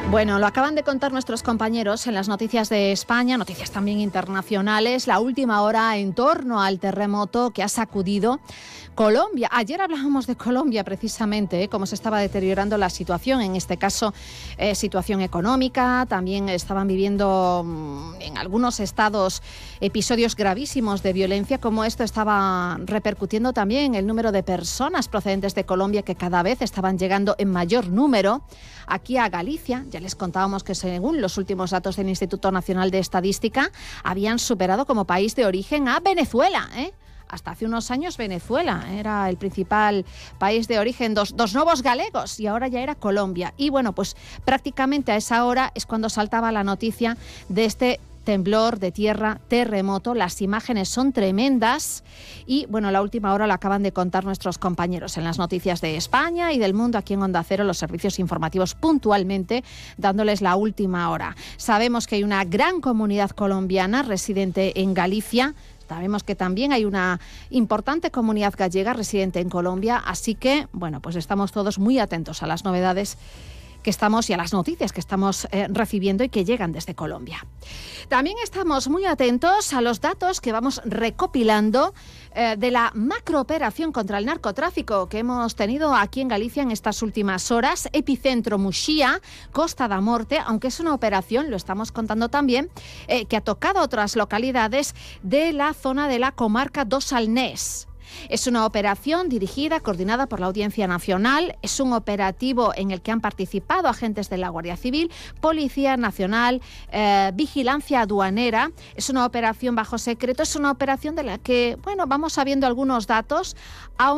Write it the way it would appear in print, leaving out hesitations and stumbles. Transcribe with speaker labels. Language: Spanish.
Speaker 1: Bueno, lo acaban de contar nuestros compañeros en las noticias de España, noticias también internacionales, la última hora en torno al terremoto que ha sacudido Colombia. Ayer hablábamos de Colombia precisamente, cómo se estaba deteriorando la situación, en este caso situación económica, también estaban viviendo en algunos estados episodios gravísimos de violencia, como esto estaba repercutiendo también el número de personas procedentes de Colombia que cada vez estaban llegando en mayor número aquí a Galicia. Ya les contábamos que según los últimos datos del Instituto Nacional de Estadística habían superado como país de origen a Venezuela, Hasta hace unos años Venezuela era el principal país de origen dos novos galegos y ahora ya era Colombia. Y bueno, pues prácticamente a esa hora es cuando saltaba la noticia de este temblor de tierra, terremoto. Las imágenes son tremendas y bueno, la última hora la acaban de contar nuestros compañeros en las noticias de España y del mundo aquí en Onda Cero, los servicios informativos puntualmente dándoles la última hora. Sabemos que hay una gran comunidad colombiana residente en Galicia. Sabemos que también hay una importante comunidad gallega residente en Colombia, así que, bueno, pues estamos todos muy atentos a las novedades que estamos y a las noticias que estamos recibiendo y que llegan desde Colombia. También estamos muy atentos a los datos que vamos recopilando de la macrooperación contra el narcotráfico que hemos tenido aquí en Galicia en estas últimas horas. Epicentro Muxía, Costa da Morte, aunque es una operación, lo estamos contando también, que ha tocado otras localidades de la zona de la comarca do Salnés. Es una operación dirigida, coordinada por la Audiencia Nacional. Es un operativo en el que han participado agentes de la Guardia Civil, Policía Nacional, Vigilancia Aduanera. Es una operación bajo secreto, es una operación de la que, bueno, vamos sabiendo algunos datos.